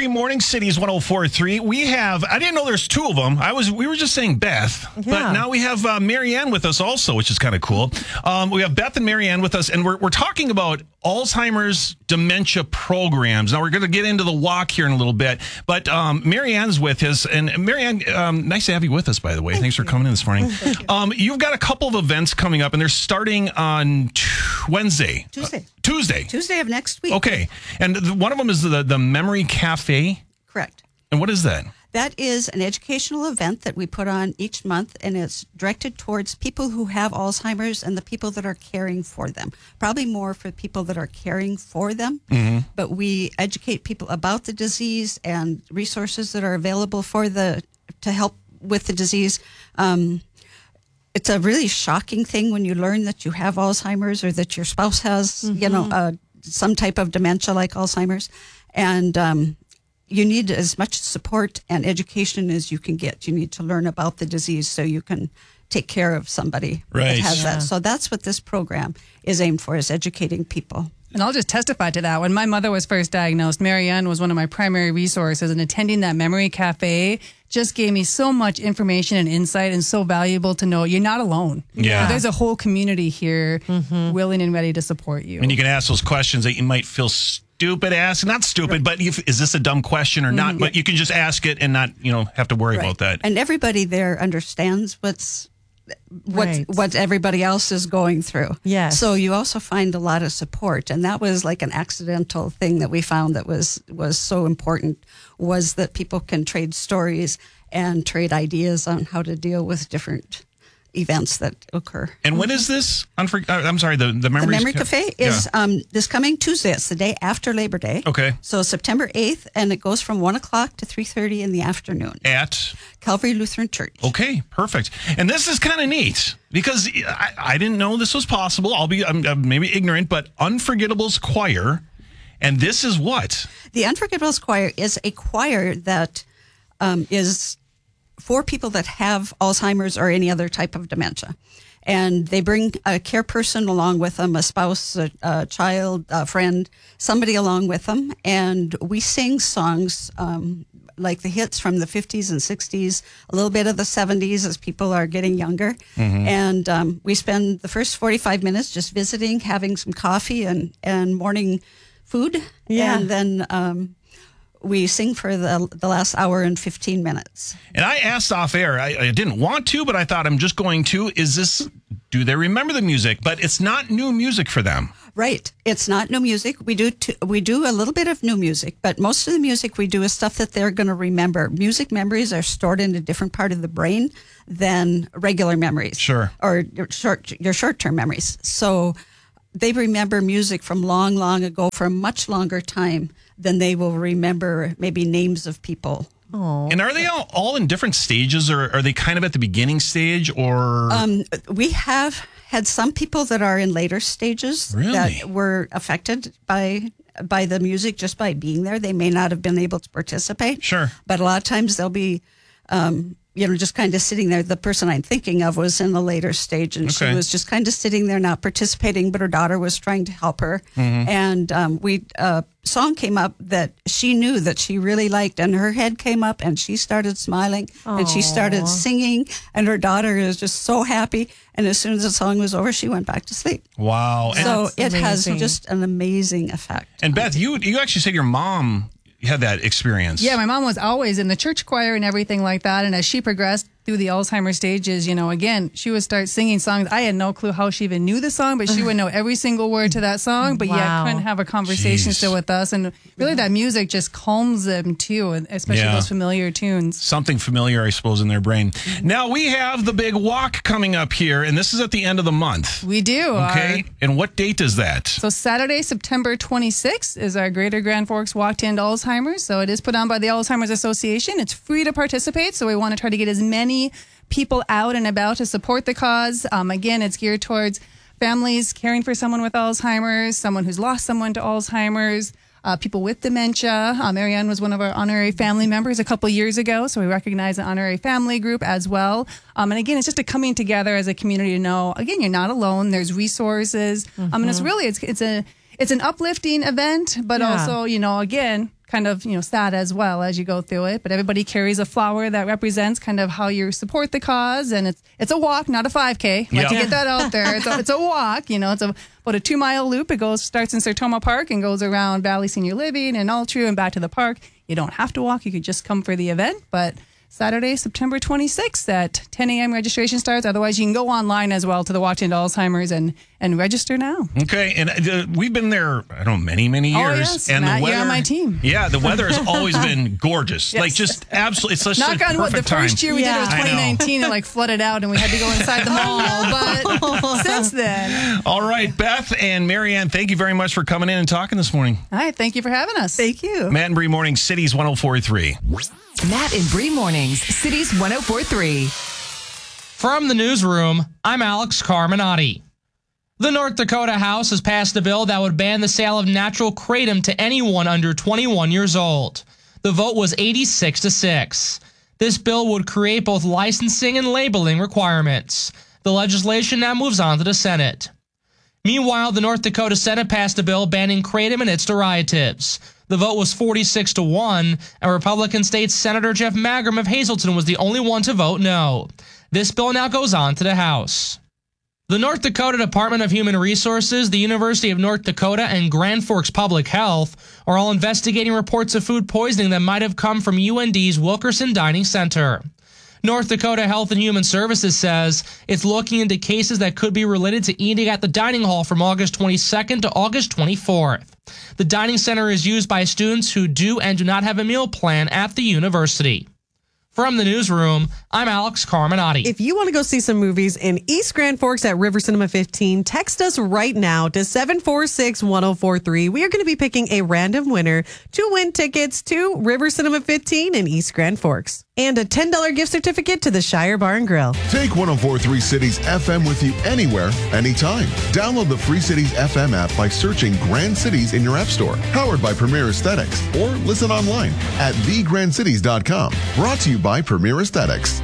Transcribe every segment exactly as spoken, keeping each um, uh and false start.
three Morning Cities one oh four point three. We have, I didn't know there's two of them. I was, we were just saying Beth, Yeah. but now we have uh, Marianne with us also, which is kind of cool. Um, we have Beth and Marianne with us, and we're, we're talking about Alzheimer's dementia programs. Now, we're going to get into the walk here in a little bit, but um, Marianne's with us. And Marianne, um, nice to have you with us, by the way. Thank Thanks you. for coming in this morning. Thank you. Um, you've got a couple of events coming up, and they're starting on t- Wednesday. Tuesday. Uh, Tuesday. Tuesday of next week. Okay. And the, one of them is the, the Memory Cafe. Correct. And what is that? That is an educational event that we put on each month, and it's directed towards people who have Alzheimer's and the people that are caring for them. Probably more for people that are caring for them. Mm-hmm. But we educate people about the disease and resources that are available for the to help with the disease. Um, it's a really shocking thing when you learn that you have Alzheimer's or that your spouse has, mm-hmm. you know, uh, some type of dementia like Alzheimer's, and um, you need as much support and education as you can get. You need to learn about the disease so you can take care of somebody right. that has Yeah. that. So that's what this program is aimed for, is educating people. And I'll just testify to that. When my mother was first diagnosed, Marianne was one of my primary resources, and attending that Memory Cafe just gave me so much information and insight, and so valuable to know you're not alone. Yeah. There's a whole community here Mm-hmm. willing and ready to support you. And you can ask those questions that you might feel stupid asking. Not stupid, but if, is this a dumb question or not? But you can just ask it and not, you know, have to worry Right. about that. And everybody there understands what's what Right. what everybody else is going through. Yes. So you also find a lot of support, and that was like an accidental thing that we found that was was so important, was that people can trade stories and trade ideas on how to deal with different events that occur. And when is this? Unfor- uh, I'm sorry, the, the The Memories Memory Ca- Cafe is Yeah. um, this coming Tuesday. It's the day after Labor Day. Okay. So September eighth, and it goes from one o'clock to three thirty in the afternoon. At? Calvary Lutheran Church. Okay, perfect. And this is kind of neat because I, I didn't know this was possible. I'll be I'm, I'm maybe ignorant, but Unforgettables Choir. And this is what? The Unforgettables Choir is a choir that um, is for people that have Alzheimer's or any other type of dementia. And they bring a care person along with them, a spouse, a, a child, a friend, somebody along with them. And we sing songs um, like the hits from the fifties and sixties, a little bit of the seventies as people are getting younger. Mm-hmm. And um, we spend the first forty-five minutes just visiting, having some coffee and, and morning food. Yeah. And then um, we sing for the the last hour and fifteen minutes. And I asked off air, I, I didn't want to, but I thought I'm just going to. Is this, do they remember the music? But it's not new music for them. Right. It's not new music. We do t- we do a little bit of new music, but most of the music we do is stuff that they're going to remember. Music memories are stored in a different part of the brain than regular memories. Sure. Or your short your short-term memories. So they remember music from long, long ago for a much longer time than they will remember maybe names of people. And are they all, all in different stages, or are they kind of at the beginning stage, or? Um, we have had some people that are in later stages Really? that were affected by by the music just by being there. They may not have been able to participate. Sure. But a lot of times they'll be, um, you know, just kind of sitting there. The person I'm thinking of was in the later stage, and Okay. she was just kind of sitting there, not participating, but her daughter was trying to help her. Mm-hmm. And um, we a song came up that she knew that she really liked, and her head came up, and she started smiling, and she started singing, and her daughter is just so happy. And as soon as the song was over, she went back to sleep. Wow. And, So That's it has amazing. just an amazing effect. and Beth, you you actually said your mom had that experience. Yeah, my mom was always in the church choir and everything like that. And as she progressed through the Alzheimer's stages, you know, again, she would start singing songs. I had no clue how she even knew the song, but she would know every single word to that song. But yeah, Wow. couldn't have a conversation Jeez. still with us. And really that music just calms them too, and especially Yeah. those familiar tunes. Something familiar, I suppose, in their brain. Mm-hmm. Now we have the big walk coming up here, and this is at the end of the month. We do. Okay. Our- And what date is that? So Saturday, September twenty-sixth is our Greater Grand Forks Walk to End Alzheimer's. So it is put on by the Alzheimer's Association. It's free to participate. So we want to try to get as many people out and about to support the cause. Um, again, it's geared towards families caring for someone with Alzheimer's, someone who's lost someone to Alzheimer's, uh, people with dementia. Uh, Marianne was one of our honorary family members a couple years ago, so we recognize an honorary family group as well. Um, and again, it's just a coming together as a community to know, again, you're not alone. There's resources. Um, and it's really, it's, it's a, it's an uplifting event, but Yeah. also, you know, again, kind of, you know, sad as well as you go through it. But everybody carries a flower that represents kind of how you support the cause. And it's it's a walk, not a five K. Let's Yeah. get that out there. It's a, it's a walk. You know, it's a, about a two mile loop. It goes starts in Sertoma Park and goes around Valley Senior Living and Altru and back to the park. You don't have to walk. You could just come for the event. But Saturday, September twenty-sixth at ten a.m. registration starts. Otherwise, you can go online as well to the Walk to End Alzheimer's and, and register now. Okay, and uh, we've been there, I don't know, many, many years. Oh, yes. And Matt, the weather, you're on my team. Yeah, the weather has always been gorgeous. Yes. Like, just absolutely, it's such Knock a on wood. The perfect time. first year we Yeah. did it I was know. twenty nineteen. It like flooded out and we had to go inside the mall. But since then, All right, Beth and Marianne, thank you very much for coming in and talking this morning. all right, thank you for having us. Thank you. Matt and Bree Morning, Cities one oh four point three. Matt and Bree Mornings, Cities one oh four point three. From the newsroom, I'm Alex Carminati. The North Dakota House has passed a bill that would ban the sale of natural kratom to anyone under twenty-one years old. The vote was eighty-six to six. This bill would create both licensing and labeling requirements. The legislation now moves on to the Senate. Meanwhile, the North Dakota Senate passed a bill banning kratom and its derivatives. The vote was forty-six to one, and Republican State Senator Jeff Mangrum of Hazleton was the only one to vote no. This bill now goes on to the House. The North Dakota Department of Human Resources, the University of North Dakota, and Grand Forks Public Health are all investigating reports of food poisoning that might have come from U N D's Wilkerson Dining Center. North Dakota Health and Human Services says it's looking into cases that could be related to eating at the dining hall from August twenty-second to August twenty-fourth. The dining center is used by students who do and do not have a meal plan at the university. From the newsroom, I'm Alex Carminati. If you want to go see some movies in East Grand Forks at River Cinema fifteen, text us right now to seven four six, one oh four three. We are going to be picking a random winner to win tickets to River Cinema fifteen in East Grand Forks and a ten dollars gift certificate to the Shire Bar and Grill. Take one oh four point three Cities F M with you anywhere, anytime. Download the free Cities F M app by searching Grand Cities in your app store. Powered by Premier Aesthetics. Or listen online at the grand cities dot com. Brought to you by Premier Aesthetics.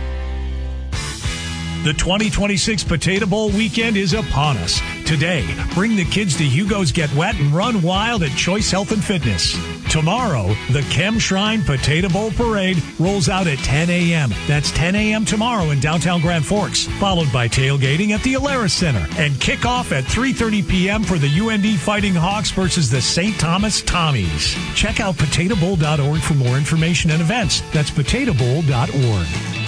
The twenty twenty-six Potato Bowl weekend is upon us. Today, bring the kids to Hugo's Get Wet and Run Wild at Choice Health and Fitness. Tomorrow, the Chem Shrine Potato Bowl Parade rolls out at ten a.m. That's ten a.m. tomorrow in downtown Grand Forks, followed by tailgating at the Alaris Center and kickoff at three thirty p.m. for the U N D Fighting Hawks versus the Saint Thomas Tommies. Check out potato bowl dot org for more information and events. That's potato bowl dot org.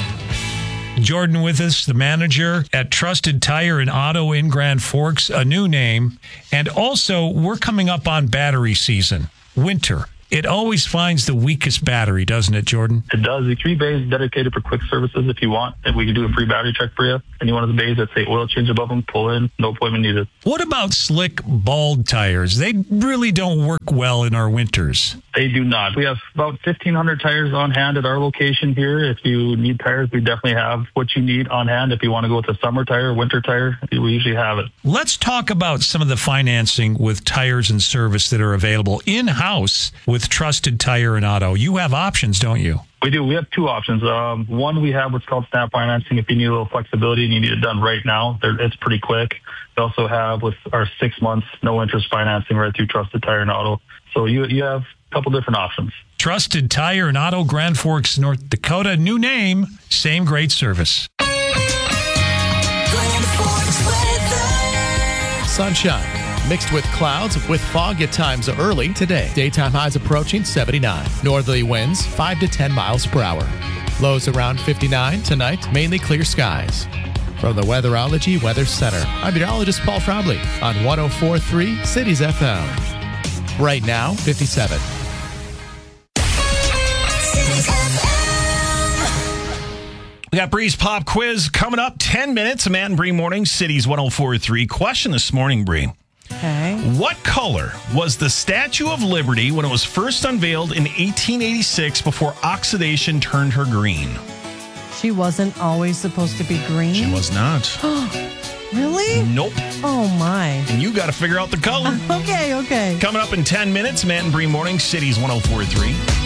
Jordan with us, the manager at Trusted Tire and Auto in Grand Forks, a new name. And also, we're coming up on battery season, winter. It always finds the weakest battery, doesn't it, Jordan? It does. The three bays dedicated for quick services if you want. And we can do a free battery check for you. Any one of the bays that say oil change above them, pull in, no appointment needed. What about slick, bald tires? They really don't work well in our winters. They do not. We have about fifteen hundred tires on hand at our location here. If you need tires, we definitely have what you need on hand. If you want to go with a summer tire, winter tire, we usually have it. Let's talk about some of the financing with tires and service that are available in-house with Trusted Tire and Auto. You have options, don't you? We do. We have two options. Um, one, we have what's called snap financing. If you need a little flexibility and you need it done right now, it's pretty quick. We also have with our six months no interest financing right through Trusted Tire and Auto. So you you have a couple different options. Trusted Tire and Auto, Grand Forks, North Dakota. New name, same great service. Sunshine mixed with clouds with fog at times early today. Daytime highs approaching seventy-nine. Northerly winds five to ten miles per hour. Lows around fifty-nine tonight. Mainly clear skies. From the Weatherology Weather Center, I'm meteorologist Paul Trombley on one oh four point three Cities F M. Right now, fifty-seven. We got Bree's Pop Quiz coming up. ten minutes. Matt and Bree Morning, Cities one oh four point three. Question this morning, Bree. Okay. What color was the Statue of Liberty when it was first unveiled in eighteen eighty-six before oxidation turned her green? She wasn't always supposed to be green. She was not. Really? Nope. Oh, my. And you got to figure out the color. Okay, okay. Coming up in ten minutes, Matt and Bree Morning, Cities one oh four point three.